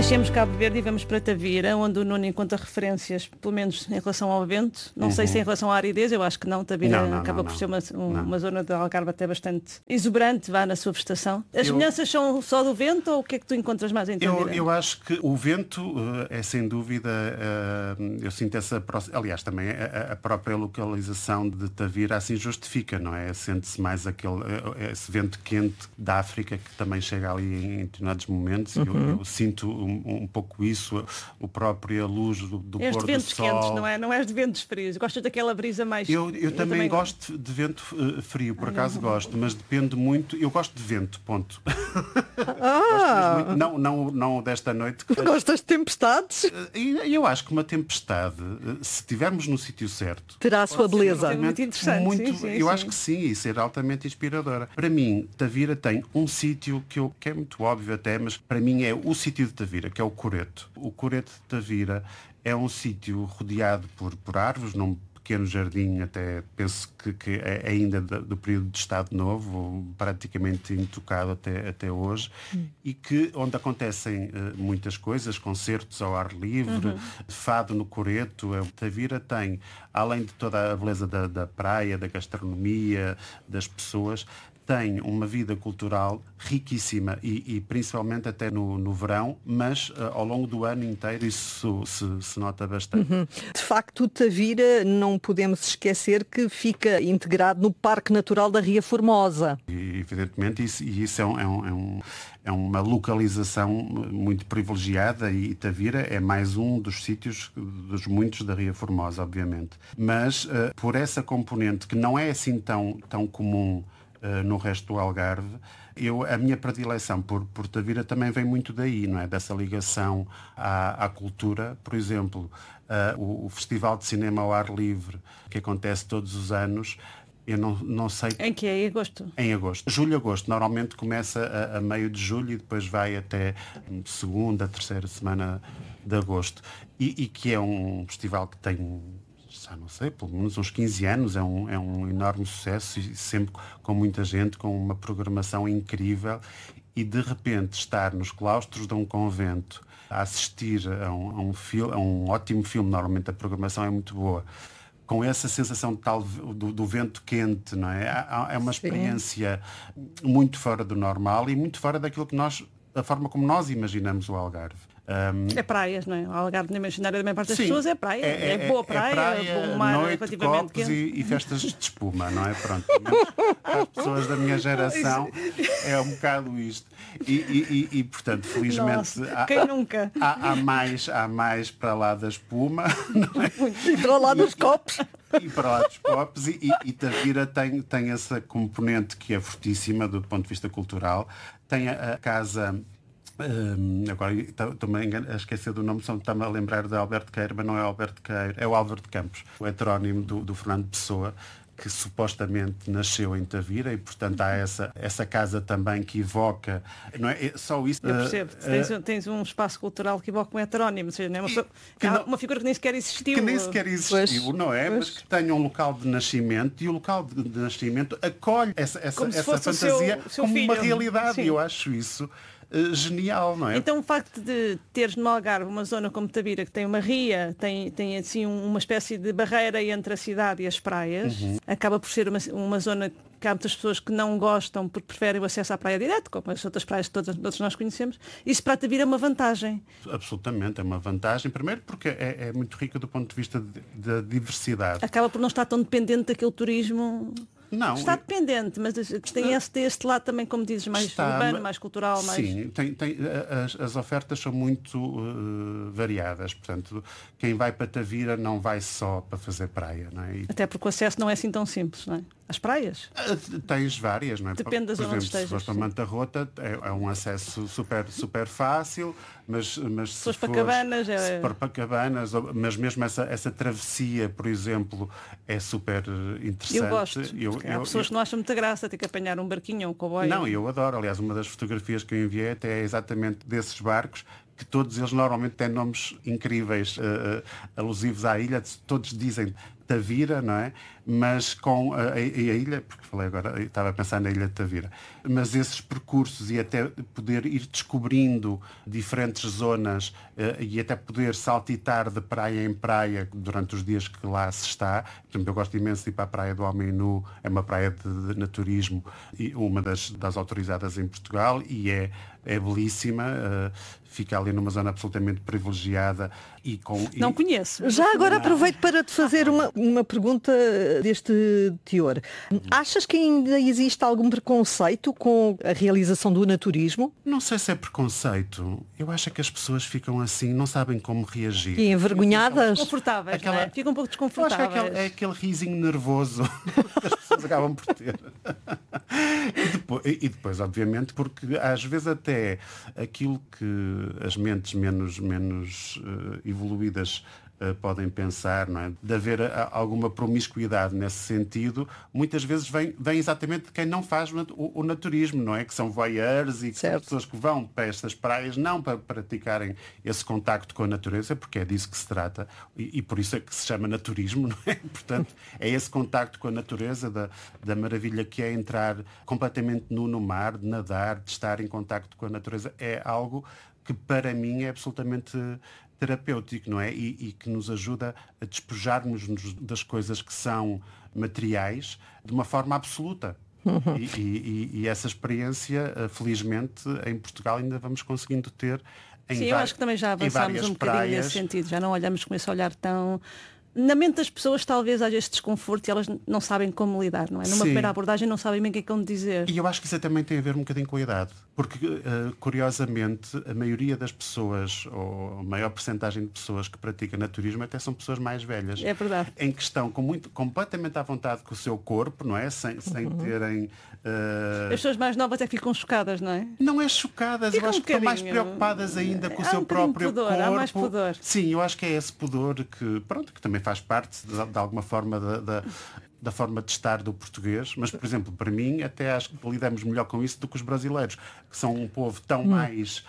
Deixemos Cabo Verde e vamos para Tavira, onde o Nuno encontra referências, pelo menos em relação ao vento. Não sei se em relação à aridez, eu acho que não. Tavira acaba por ser uma zona de Algarve até bastante exuberante, vá na sua vegetação. As semelhanças são só do vento ou o que é que tu encontras mais em Tavira? Eu acho que o vento é sem dúvida, eu sinto essa... Aliás, também a própria localização de Tavira assim justifica, não é? Sente-se mais esse vento quente da África que também chega ali em determinados momentos. Eu sinto um pouco isso, a própria luz do pôr do sol. És de ventos quentes, não é? Não és de ventos frios. Gostas daquela brisa mais... Eu também gosto de vento frio, por acaso gosto, mas depende muito... Eu gosto de vento, ponto. Gosto muito, não desta noite. Gostas de tempestades? Eu acho que uma tempestade, se estivermos no sítio certo... terá a sua beleza. É muito interessante. Eu acho que sim, e ser altamente inspiradora. Para mim, Tavira tem um sítio que é muito óbvio até, mas para mim é o sítio de Tavira, que é o Coreto. O Coreto de Tavira é um sítio rodeado por árvores, num pequeno jardim, até penso que é ainda do período de Estado Novo, praticamente intocado até hoje, e onde acontecem muitas coisas, concertos ao ar livre, fado no Coreto. Tavira tem, além de toda a beleza da praia, da gastronomia, das pessoas, tem uma vida cultural riquíssima e principalmente até no verão, mas ao longo do ano inteiro isso se nota bastante. De facto, Tavira, não podemos esquecer que fica integrado no Parque Natural da Ria Formosa. E, evidentemente, isso é uma localização muito privilegiada e Tavira é mais um dos sítios, dos muitos da Ria Formosa, obviamente. Mas por essa componente que não é assim tão comum no resto do Algarve, a minha predileção por Tavira também vem muito daí, não é? Dessa ligação à cultura. Por exemplo, o Festival de Cinema ao Ar Livre, que acontece todos os anos, eu não sei... Em que é? Em agosto? Em agosto. Julho, agosto. Normalmente começa a meio de julho e depois vai até segunda, terceira semana de agosto. E que é um festival que tem... não sei, pelo menos uns 15 anos, é um enorme sucesso e sempre com muita gente, com uma programação incrível, e de repente estar nos claustros de um convento a assistir a um ótimo filme, normalmente a programação é muito boa, com essa sensação do vento quente, não é? É uma experiência muito fora do normal e muito fora daquilo que da forma como nós imaginamos o Algarve. É praias, não é? O Algarve no imaginário da maior parte das sim, pessoas é praia. É boa praia, bom mar, noite, relativamente copos quente. e festas de espuma, não é? Pronto. As pessoas da minha geração é um bocado isto. E portanto, felizmente... Nossa, quem nunca? Há mais para lá da espuma, não é? E para lá dos copos. E para lá dos copos. E Tavira tem essa componente que é fortíssima do ponto de vista cultural. Tem a casa... agora estou-me a esquecer do nome, só está-me a lembrar de Alberto Queiro, mas não é Alberto Queiro, é o Álvaro de Campos, o heterónimo do Fernando Pessoa, que supostamente nasceu em Tavira e, portanto, há essa casa também que evoca... Não é só isso... Eu percebo. Tens um espaço cultural que evoca um heterónimo, ou seja, não é uma figura que nem sequer existiu. Que nem sequer existiu, não é? Mas que tem um local de nascimento e o local de nascimento acolhe essa fantasia seu como filho. uma realidade. Sim. E eu acho isso genial, não é? Então o facto de teres no Algarve uma zona como Tavira, que tem uma ria, tem assim uma espécie de barreira entre a cidade e as praias, acaba por ser uma zona que há muitas pessoas que não gostam porque preferem o acesso à praia direto, como as outras praias que todos nós conhecemos. Isso para Tavira é uma vantagem. Absolutamente, é uma vantagem. Primeiro porque é muito rica do ponto de vista da diversidade. Acaba por não estar tão dependente daquele turismo... Não, está dependente, mas tem este lado também, como dizes, mais urbano, mais cultural. Sim, as ofertas são muito variadas. Portanto, quem vai para Tavira não vai só para fazer praia, não é? Até porque o acesso não é assim tão simples, não é? As praias? Tens várias, não é? Depende da zona onde estejas. Se fores para Manta-Rota é um acesso super fácil, mas se fores para Cabanas... para Cabanas, mas mesmo essa travessia, por exemplo, é super interessante. Eu gosto. Há pessoas que não acham muita graça ter que apanhar um barquinho ou um comboio. Não, eu adoro. Aliás, uma das fotografias que eu enviei até é exatamente desses barcos, que todos eles normalmente têm nomes incríveis, alusivos à ilha. Todos dizem Tavira, não é? Mas com a ilha, porque falei agora, estava a pensar na ilha de Tavira, mas esses percursos e até poder ir descobrindo diferentes zonas e até poder saltitar de praia em praia durante os dias que lá se está. Por exemplo, eu gosto imenso de ir para a Praia do Homem Nu, é uma praia de naturismo, e uma das autorizadas em Portugal, e é belíssima, fica ali numa zona absolutamente privilegiada e com... Não conheço. Já agora aproveito para te fazer uma pergunta deste teor. Achas que ainda existe algum preconceito com a realização do naturismo? Não sei se é preconceito. Eu acho que as pessoas ficam assim, não sabem como reagir. E envergonhadas? Desconfortáveis, não é? Ficam um pouco desconfortáveis. Eu acho que é aquele risinho nervoso que as pessoas acabam por ter. E depois, obviamente, porque às vezes até aquilo que as mentes menos evoluídas podem pensar, não é? De haver alguma promiscuidade nesse sentido, muitas vezes vem exatamente de quem não faz o naturismo, não é? Que são voyeurs e que são pessoas que vão para estas praias não para praticarem esse contacto com a natureza, porque é disso que se trata, e por isso é que se chama naturismo, não é? Portanto, é esse contacto com a natureza, da maravilha que é entrar completamente nu no mar, de nadar, de estar em contacto com a natureza. É algo que para mim é absolutamente terapêutico, não é? E que nos ajuda a despojarmos-nos das coisas que são materiais de uma forma absoluta. E essa experiência, felizmente, em Portugal ainda vamos conseguindo ter em Sim, eu acho que também já avançámos um bocadinho nesse sentido. Já não olhamos com esse olhar tão... Na mente das pessoas, talvez haja este desconforto e elas não sabem como lidar, não é? Numa primeira abordagem não sabem bem o que é que vão dizer. E eu acho que isso também tem a ver um bocadinho com a idade. Porque, curiosamente, a maioria das pessoas, ou a maior percentagem de pessoas que praticam naturismo até são pessoas mais velhas. É verdade. Em que estão completamente à vontade com o seu corpo, não é? Sem terem... As pessoas mais novas até ficam chocadas, não é? Não é chocadas, eu acho que estão mais preocupadas ainda com o seu próprio pudor, corpo. Há mais pudor. Sim, eu acho que é esse pudor que também faz parte, de alguma forma, da forma de estar do português, mas, por exemplo, para mim, até acho que lidamos melhor com isso do que os brasileiros, que são um povo tão mais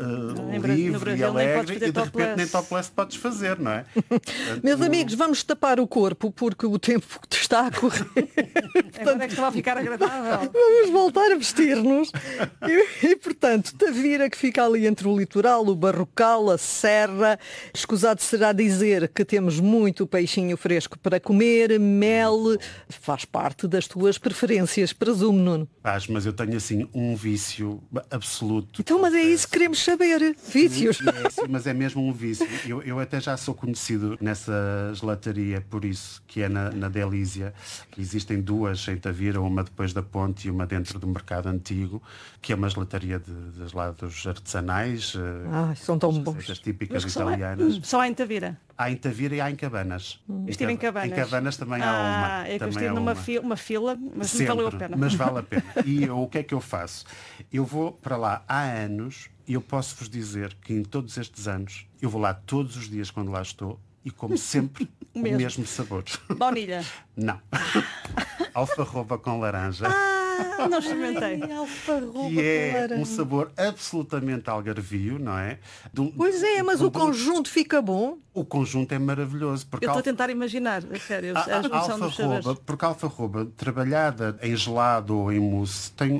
livre e alegre, e de repente nem topless podes fazer, não é? Meus amigos, vamos tapar o corpo, porque o tempo está a correr. Agora é que estava a ficar agradável. Vamos voltar a vestir-nos. Portanto, Tavira, que fica ali entre o litoral, o Barrocal, a Serra. Escusado será dizer que temos muito peixinho fresco para comer, mel. Faz parte das tuas preferências, presumo, Nuno. Mas eu tenho assim um vício absoluto. Então, mas é isso que queremos saber. Vícios. Mas é mesmo um vício. Eu até já sou conhecido nessa gelataria por isso, que é na Delísia. Existem duas em Tavira, uma depois da ponte e uma dentro do mercado antigo, que é uma gelataria de gelados artesanais. São tão bons. As típicas italianas. Só há em Tavira? Há em Tavira e há em Cabanas. Estive em Cabanas. Em Cabanas também há uma. É que eu estive numa fila, mas sempre, não valeu a pena. Mas vale a pena. E o que é que eu faço? Eu vou para lá há anos e eu posso-vos dizer que em todos estes anos eu vou lá todos os dias quando lá estou e como sempre o mesmo sabor. Baunilha? Não. Alfarroba com laranja. Não experimentei. Que é um sabor absolutamente algarvio, não é? Pois é, mas o conjunto fica bom. O conjunto é maravilhoso. Eu estou a tentar imaginar, a sério, a junção dos sabores. Porque a alfarroba, trabalhada em gelado ou em mousse, tem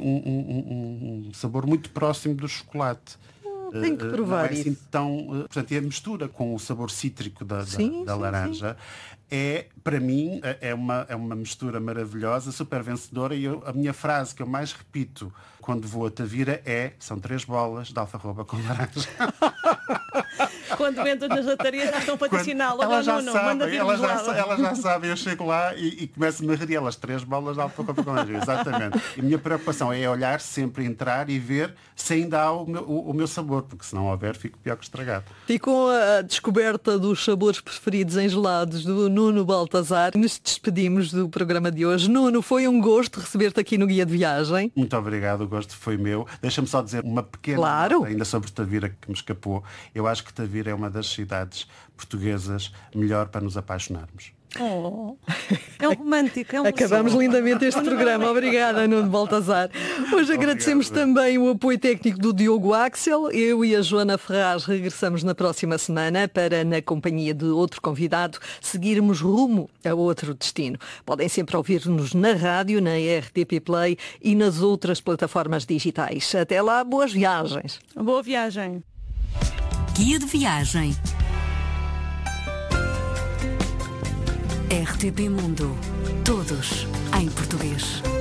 um sabor muito próximo do chocolate. Tenho que provar isso. Portanto, e a mistura com o sabor cítrico da laranja é, para mim, é uma mistura maravilhosa, super vencedora, e a minha frase que eu mais repito quando vou a Tavira são 3 bolas de alfarroba com laranja. Quando entras nas latarias já estão para te ensinar. Ela já sabe, eu chego lá e começo-me a rir, elas 3 bolas de alfarroba com laranja, exatamente. E a minha preocupação é olhar, sempre entrar e ver se ainda há o meu sabor, porque se não houver, fico pior que estragado. Ficou a descoberta dos sabores preferidos em gelados do Nuno Baltazar. Nos despedimos do programa de hoje. Nuno, foi um gosto receber-te aqui no Guia de Viagem. Muito obrigado, o gosto foi meu. Deixa-me só dizer uma pequena nota ainda sobre Tavira que me escapou. Eu acho que Tavira é uma das cidades portuguesas melhor para nos apaixonarmos. É um romântico, é um Acabamos lindamente este programa. Obrigada, Nuno Baltazar. Hoje agradecemos também o apoio técnico do Diogo Axel. Eu e a Joana Ferraz regressamos na próxima semana para, na companhia de outro convidado, seguirmos rumo a outro destino. Podem sempre ouvir-nos na rádio, na RTP Play e nas outras plataformas digitais. Até lá, boas viagens. Boa viagem. Guia de viagem. RTP Mundo. Todos em português.